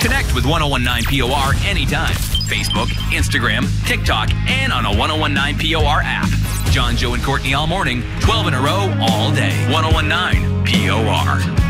Connect with 1019 POR anytime. Facebook, Instagram, TikTok, and on a 1019 POR app. John, Joe, and Courtney all morning, 12 in a row all day. 1019 POR.